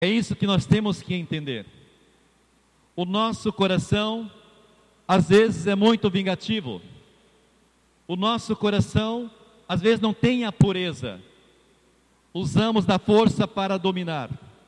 É isso que nós temos que entender. O nosso coração, às vezes, é muito vingativo. O nosso coração, às vezes, não tem a pureza. Usamos da força para dominar.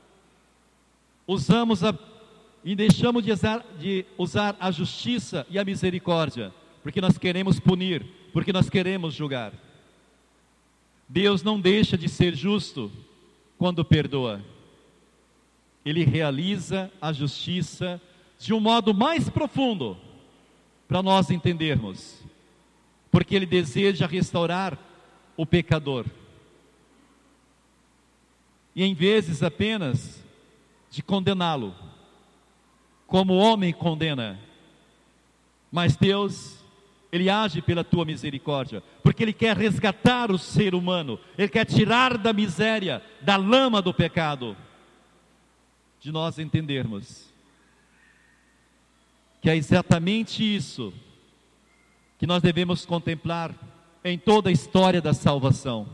E deixamos de usar a justiça e a misericórdia, porque nós queremos punir, porque nós queremos julgar. Deus não deixa de ser justo quando perdoa. Ele realiza a justiça de um modo mais profundo, para nós entendermos, porque Ele deseja restaurar o pecador. E em vezes apenas de condená-lo, como o homem condena, mas Deus, Ele age pela tua misericórdia, porque Ele quer resgatar o ser humano, Ele quer tirar da miséria, da lama do pecado, de nós entendermos que é exatamente isso que nós devemos contemplar em toda a história da salvação.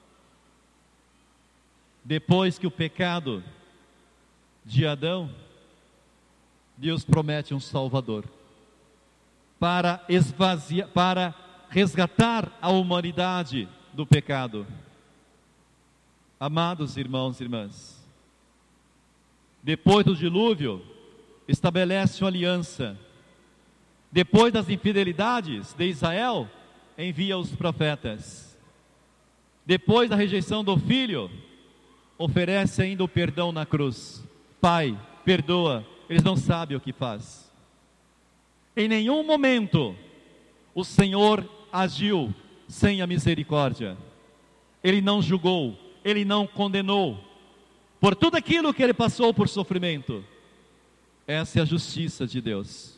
Depois que o pecado de Adão, Deus promete um Salvador para resgatar a humanidade do pecado. Amados irmãos e irmãs, depois do dilúvio, estabelece uma aliança. Depois das infidelidades de Israel, envia os profetas. Depois da rejeição do filho, oferece ainda o perdão na cruz. Pai, perdoa, eles não sabem o que faz. Em nenhum momento o Senhor agiu sem a misericórdia. Ele não julgou, Ele não condenou por tudo aquilo que Ele passou por sofrimento. Essa é a justiça de Deus.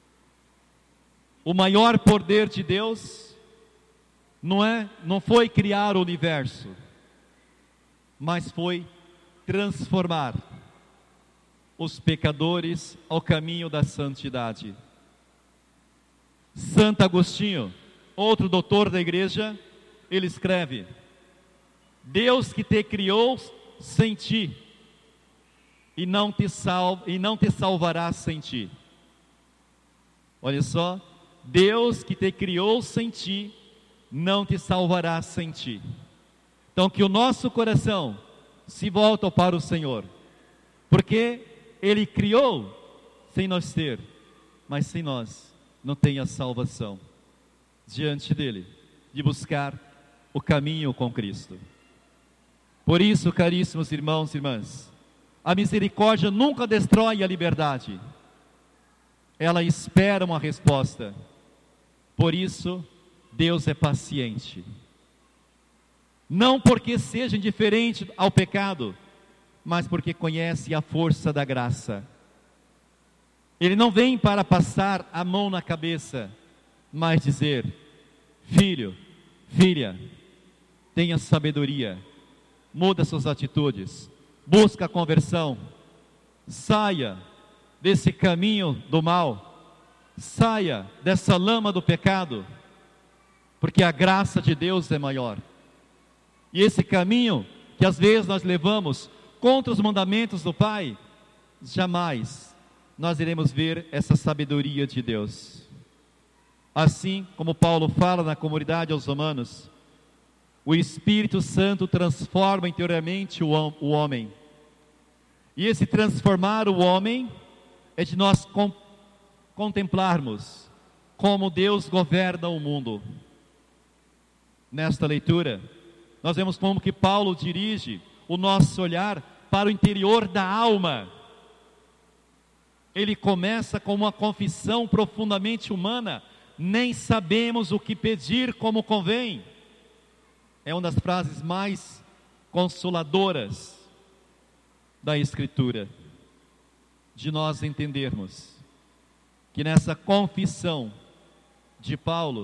O maior poder de Deus não foi criar o universo, mas foi transformar os pecadores ao caminho da santidade. Santo Agostinho, outro doutor da igreja, ele escreve: Deus que te criou sem ti, e não te salvará sem ti. Olha só, Deus que te criou sem ti, não te salvará sem ti. Então que o nosso coração se volte para o Senhor, porque Ele criou sem nós ter, mas sem nós não tem a salvação diante dEle, de buscar o caminho com Cristo. Por isso, caríssimos irmãos e irmãs, a misericórdia nunca destrói a liberdade, ela espera uma resposta. Por isso, Deus é paciente. Não porque seja indiferente ao pecado, mas porque conhece a força da graça. Ele não vem para passar a mão na cabeça, mas dizer: filho, filha, tenha sabedoria, muda suas atitudes, busca a conversão, saia desse caminho do mal, saia dessa lama do pecado, porque a graça de Deus é maior. E esse caminho que às vezes nós levamos contra os mandamentos do Pai, jamais nós iremos ver essa sabedoria de Deus. Assim como Paulo fala na comunidade aos Romanos, o Espírito Santo transforma interiormente o homem. E esse transformar o homem é de nós contemplarmos como Deus governa o mundo. Nesta leitura, nós vemos como que Paulo dirige o nosso olhar para o interior da alma. Ele começa com uma confissão profundamente humana: nem sabemos o que pedir como convém. É uma das frases mais consoladoras da Escritura, de nós entendermos que nessa confissão de Paulo,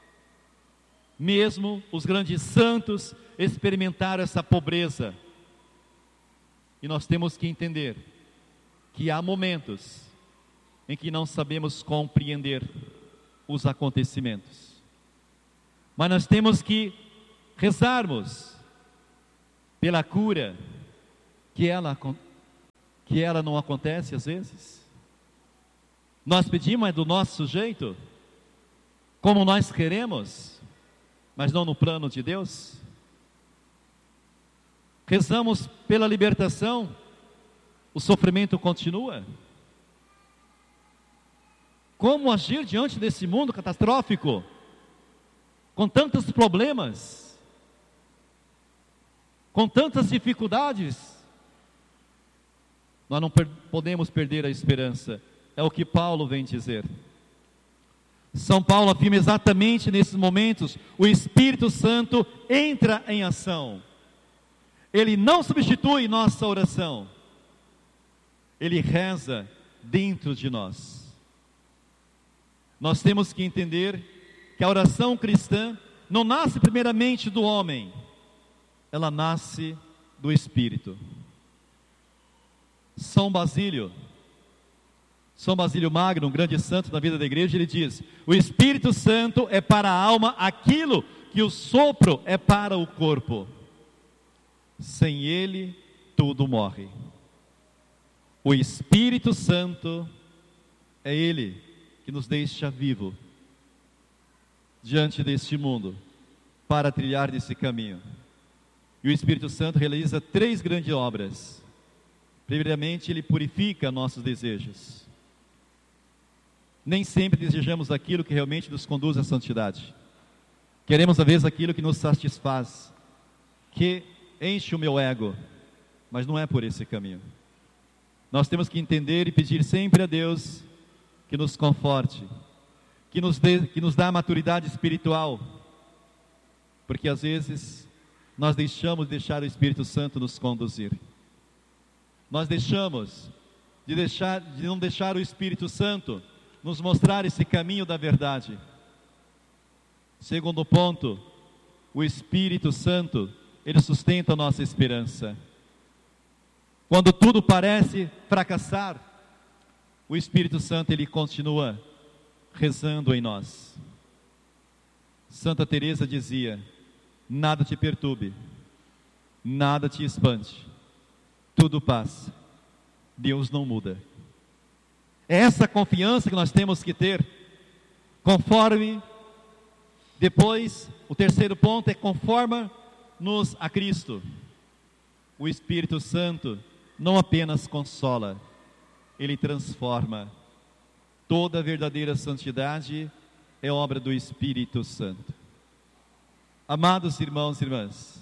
mesmo os grandes santos experimentaram essa pobreza. E nós temos que entender que há momentos em que não sabemos compreender os acontecimentos, mas nós temos que rezarmos pela cura que ela não acontece às vezes? Nós pedimos é do nosso jeito, como nós queremos, mas não no plano de Deus. Rezamos pela libertação, o sofrimento continua. Como agir diante desse mundo catastrófico, com tantos problemas, com tantas dificuldades? Nós não podemos perder a esperança, é o que Paulo vem dizer. São Paulo afirma exatamente nesses momentos, o Espírito Santo entra em ação. Ele não substitui nossa oração, ele reza dentro de nós. Nós temos que entender que a oração cristã não nasce primeiramente do homem, ela nasce do Espírito. São Basílio Magno, um grande santo da vida da igreja, ele diz: o Espírito Santo é para a alma aquilo que o sopro é para o corpo. Sem ele, tudo morre. O Espírito Santo é ele que nos deixa vivo diante deste mundo, para trilhar desse caminho. E o Espírito Santo realiza 3 grandes obras. Primeiramente, ele purifica nossos desejos. Nem sempre desejamos aquilo que realmente nos conduz à santidade. Queremos às vezes aquilo que nos satisfaz, que enche o meu ego, mas não é por esse caminho. Nós temos que entender e pedir sempre a Deus que nos conforte, que nos dá maturidade espiritual, porque às vezes nós deixamos de deixar o Espírito Santo nos conduzir. Nós deixamos de não deixar o Espírito Santo nos mostrar esse caminho da verdade. Segundo ponto, o Espírito Santo, ele sustenta a nossa esperança. Quando tudo parece fracassar, o Espírito Santo, ele continua rezando em nós. Santa Teresa dizia: nada te perturbe, nada te espante, tudo passa, Deus não muda. É essa confiança que nós temos que ter, conforme, depois, o terceiro ponto é conforma-nos a Cristo. O Espírito Santo não apenas consola, ele transforma. Toda a verdadeira santidade é obra do Espírito Santo. Amados irmãos e irmãs,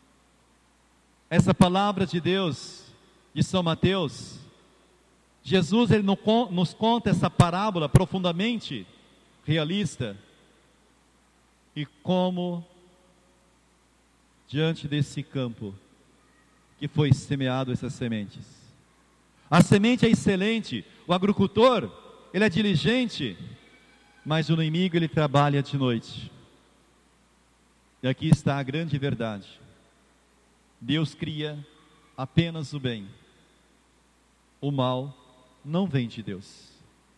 essa palavra de Deus, de São Mateus, Jesus ele nos conta essa parábola profundamente realista, e como diante desse campo que foi semeado essas sementes. A semente é excelente, o agricultor, ele é diligente, mas o inimigo ele trabalha de noite. E aqui está a grande verdade. Deus cria apenas o bem. O mal não vem de Deus.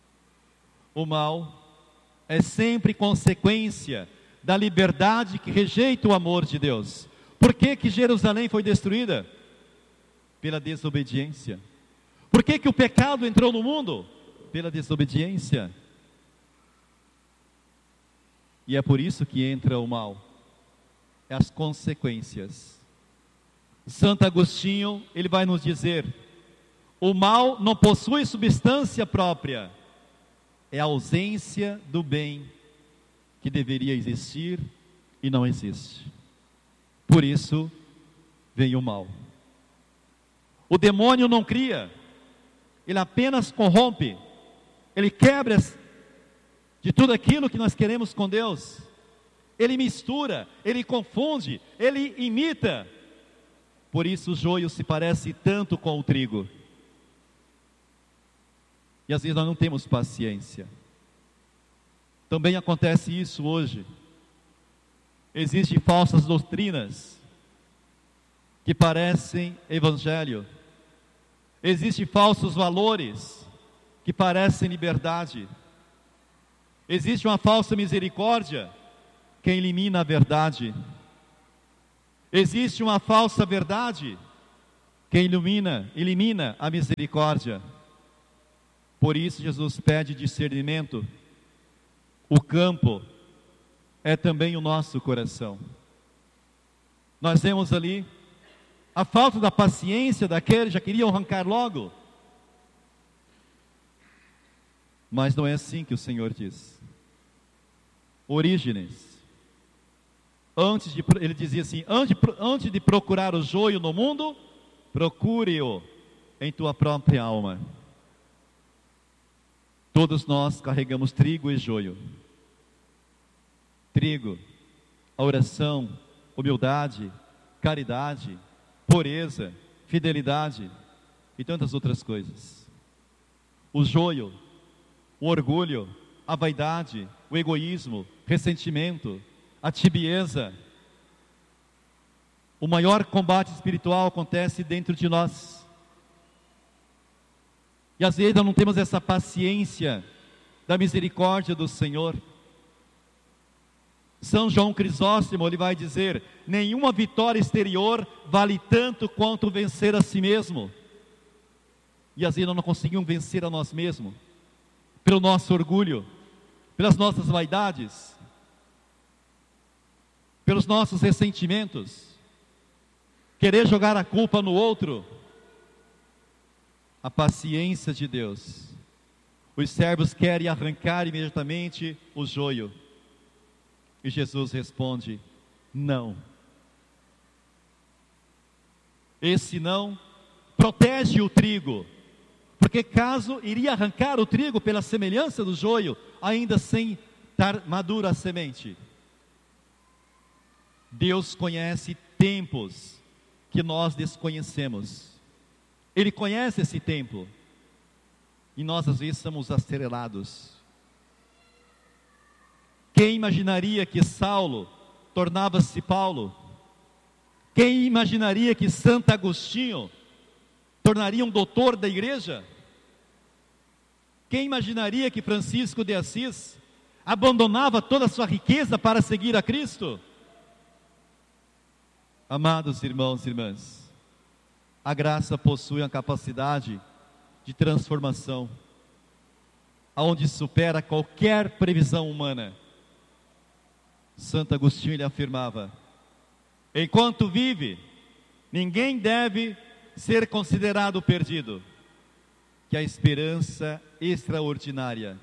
O mal é sempre consequência da liberdade que rejeita o amor de Deus. Por que Jerusalém foi destruída? Pela desobediência. Por que o pecado entrou no mundo? Pela desobediência. E é por isso que entra o mal. É as consequências. Santo Agostinho, ele vai nos dizer: o mal não possui substância própria, é a ausência do bem que deveria existir e não existe. Por isso vem o mal. O demônio não cria, ele apenas corrompe, ele quebra de tudo aquilo que nós queremos com Deus. Ele mistura, ele confunde, ele imita. Por isso o joio se parece tanto com o trigo. E às vezes nós não temos paciência. Também acontece isso hoje. Existem falsas doutrinas que parecem evangelho. Existem falsos valores que parecem liberdade. Existe uma falsa misericórdia que elimina a verdade. Existe uma falsa verdade que elimina a misericórdia. Por isso Jesus pede discernimento. O campo é também o nosso coração. Nós vemos ali a falta da paciência daqueles, já queriam arrancar logo. Mas não é assim que o Senhor diz. Orígenes, ele dizia assim: antes de procurar o joio no mundo, procure-o em tua própria alma. Todos nós carregamos trigo e joio. Trigo, a oração, humildade, caridade, pureza, fidelidade e tantas outras coisas. O joio, o orgulho, a vaidade, o egoísmo, ressentimento, a tibieza. O maior combate espiritual acontece dentro de nós. E às vezes nós não temos essa paciência da misericórdia do Senhor. São João Crisóstomo, ele vai dizer: nenhuma vitória exterior vale tanto quanto vencer a si mesmo. E às vezes nós não conseguimos vencer a nós mesmos, pelo nosso orgulho, pelas nossas vaidades, pelos nossos ressentimentos, querer jogar a culpa no outro. A paciência de Deus. Os servos querem arrancar imediatamente o joio. E Jesus responde: não. Esse não protege o trigo, porque caso iria arrancar o trigo pela semelhança do joio, ainda sem estar madura a semente. Deus conhece tempos que nós desconhecemos. Ele conhece esse tempo. E nós às vezes somos acelerados. Quem imaginaria que Saulo tornava-se Paulo? Quem imaginaria que Santo Agostinho tornaria um doutor da igreja? Quem imaginaria que Francisco de Assis abandonava toda a sua riqueza para seguir a Cristo? Amados irmãos e irmãs, a graça possui a capacidade de transformação, aonde supera qualquer previsão humana. Santo Agostinho ele afirmava: enquanto vive, ninguém deve ser considerado perdido, que a esperança extraordinária.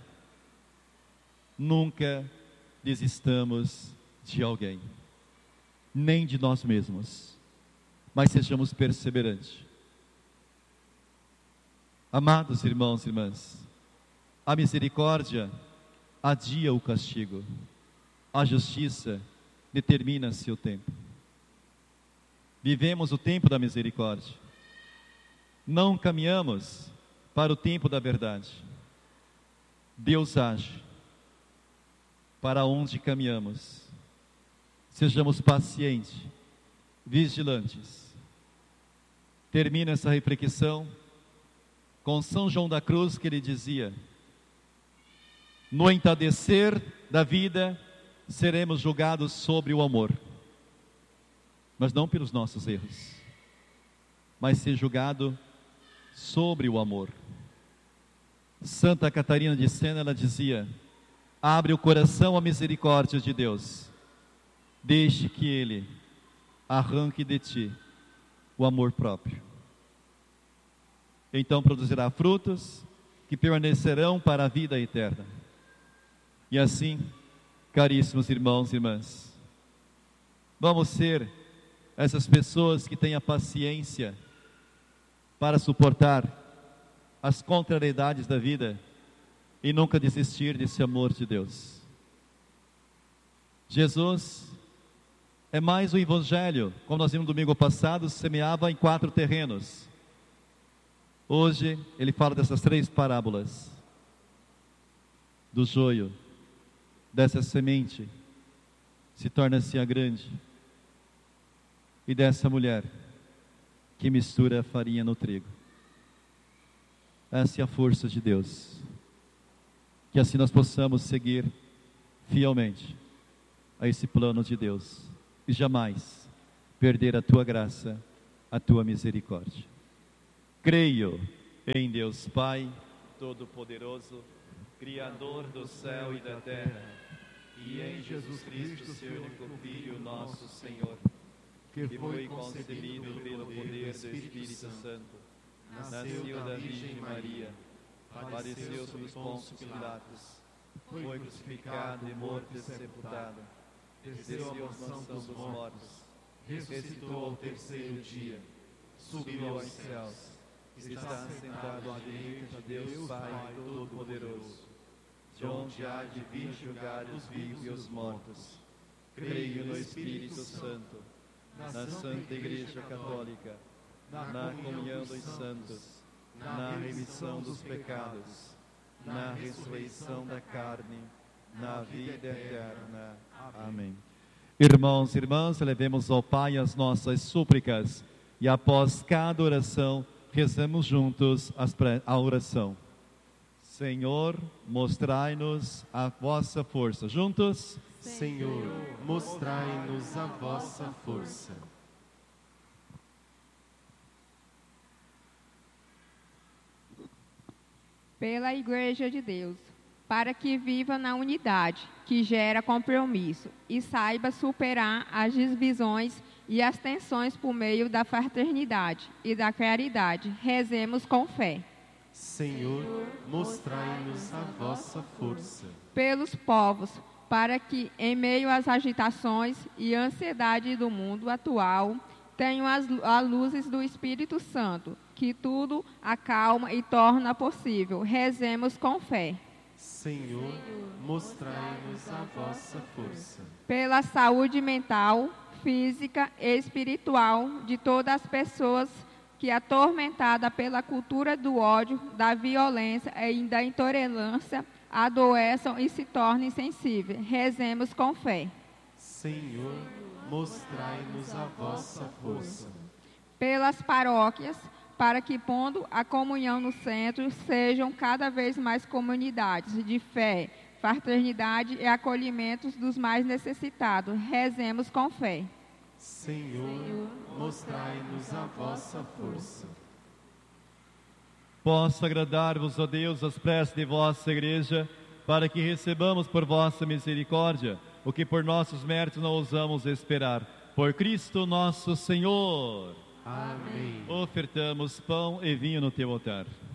Nunca desistamos de alguém, nem de nós mesmos, mas sejamos perseverantes. Amados irmãos e irmãs, a misericórdia adia o castigo, a justiça determina seu tempo. Vivemos o tempo da misericórdia, não caminhamos para o tempo da verdade. Deus age para onde caminhamos. Sejamos pacientes, vigilantes. Termina essa reflexão com São João da Cruz, que ele dizia: no entardecer da vida seremos julgados sobre o amor, mas não pelos nossos erros, mas ser julgado sobre o amor. Santa Catarina de Sena, ela dizia: abre o coração à misericórdia de Deus, deixe que Ele arranque de ti o amor próprio. Então produzirá frutos que permanecerão para a vida eterna. E assim, caríssimos irmãos e irmãs, vamos ser essas pessoas que têm a paciência para suportar as contrariedades da vida e nunca desistir desse amor de Deus. Jesus é mais um evangelho, como nós vimos no domingo passado, semeava em 4 terrenos. Hoje ele fala dessas 3 parábolas, do joio, dessa semente se torna-se a grande, e dessa mulher que mistura a farinha no trigo. Essa é a força de Deus. Que assim nós possamos seguir fielmente a esse plano de Deus e jamais perder a tua graça, a tua misericórdia. Creio em Deus Pai, Todo-Poderoso, Criador do céu e da terra, e em Jesus Cristo, seu único Filho, nosso Senhor, que foi concebido pelo poder do Espírito Santo, nasceu da Virgem Maria, padeceu sob os Pôncio Pilatos, foi crucificado e morto e sepultado, desceu à mansão dos mortos, ressuscitou ao terceiro dia, subiu aos céus, está sentado à direita de Deus Pai Todo-Poderoso, de onde há de vir julgar os vivos e os mortos. Creio no Espírito Santo, na Santa Igreja Católica, na comunhão dos santos, na remissão dos pecados, na ressurreição da carne, na vida eterna. Amém. Irmãos e irmãs, elevemos ao Pai as nossas súplicas e após cada oração, rezemos juntos a oração. Senhor, mostrai-nos a vossa força. Juntos? Senhor, mostrai-nos a vossa força. Pela Igreja de Deus, para que viva na unidade, que gera compromisso, e saiba superar as divisões e as tensões por meio da fraternidade e da caridade. Rezemos com fé. Senhor, mostrai-nos a vossa força. Pelos povos, para que, em meio às agitações e ansiedade do mundo atual, tenham as luzes do Espírito Santo, que tudo acalma e torna possível. Rezemos com fé. Senhor, mostrai-nos a vossa força. Pela saúde mental, física e espiritual de todas as pessoas que, atormentada pela cultura do ódio, da violência e da intolerância, adoeçam e se tornem insensíveis. Rezemos com fé. Senhor, mostrai-nos a vossa força. Pelas paróquias, para que, pondo a comunhão no centro, sejam cada vez mais comunidades de fé, fraternidade e acolhimento dos mais necessitados. Rezemos com fé. Senhor, mostrai-nos a vossa força. Possa agradar-vos, ó Deus, as preces de vossa Igreja, para que recebamos por vossa misericórdia o que por nossos méritos não ousamos esperar. Por Cristo nosso Senhor. Amém. Ofertamos pão e vinho no teu altar.